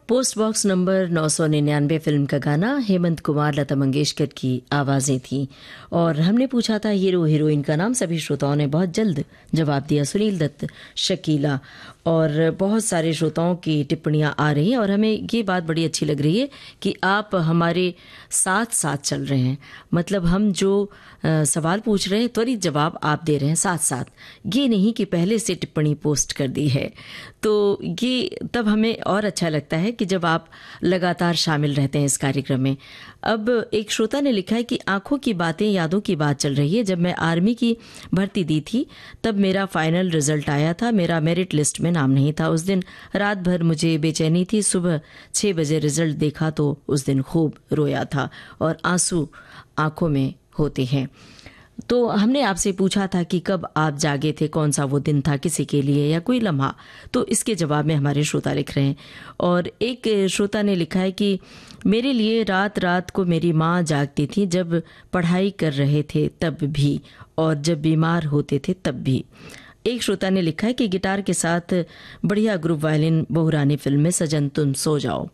Post box number 999 film का गाना हेमंत कुमार लता मंगेशकर की आवाज़ें थी और हमने पूछा था हीरो हीरोइन का नाम। सभी श्रोताओं ने बहुत जल्द जवाब दिया। सुनील दत्त, शकीला और बहुत सारे श्रोताओं की टिप्पणियां आ रही हैं और हमें ये बात बड़ी अच्छी लग रही है कि आप हमारे साथ साथ चल रहे हैं। मतलब हम जो सवाल पूछ रहे हैं त्वरित जवाब आप दे रहे हैं साथ साथ, ये नहीं कि पहले से टिप्पणी पोस्ट कर दी है। तो ये तब हमें और अच्छा लगता है कि जब आप लगातार शामिल रहते हैं इस कार्यक्रम में। अब एक श्रोता ने लिखा है कि आंखों की बातें यादों की बात चल रही है। जब मैं आर्मी की भर्ती दी थी तब मेरा फाइनल रिजल्ट आया था, मेरा मेरिट लिस्ट में नाम नहीं था। उस दिन रात भर मुझे बेचैनी थी। सुबह 6 बजे रिजल्ट देखा तो उस दिन खूब रोया था और आंसू आंखों में होते हैं। तो हमने आपसे पूछा था कि कब आप जागे थे, कौन सा वो दिन था किसी के लिए या कोई लम्हा। तो इसके जवाब में हमारे श्रोता लिख रहे हैं और एक श्रोता ने लिखा है कि मेरे लिए रात रात को मेरी माँ जागती थी, जब पढ़ाई कर रहे थे तब भी और जब बीमार होते थे तब भी। एक श्रोता ने लिखा है कि गिटार के साथ बढ़िया ग्रुप वायलिन बहुरानी फिल्म में सजन तुम सो जाओ।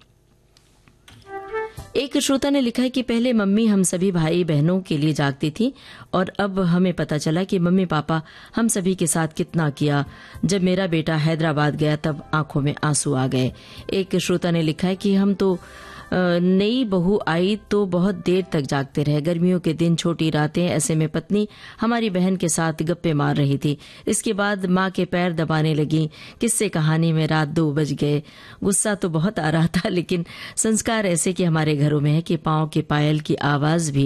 एक श्रोता ने लिखा है कि पहले मम्मी हम सभी भाई बहनों के लिए जागती थी और अब हमें पता चला कि मम्मी पापा हम सभी के साथ कितना किया। जब मेरा बेटा हैदराबाद गया तब आंखों में आंसू आ गए। एक श्रोता ने लिखा है कि हम तो नई बहू आई तो बहुत देर तक जागते रहे। गर्मियों के दिन, छोटी रातें, ऐसे में पत्नी हमारी बहन के साथ गप्पे मार रही थी। इसके बाद माँ के पैर दबाने लगी। किस्से कहानी में रात 2 बज गए। गुस्सा तो बहुत आ रहा था लेकिन संस्कार ऐसे कि हमारे घरों में है कि पाँव के पायल की आवाज भी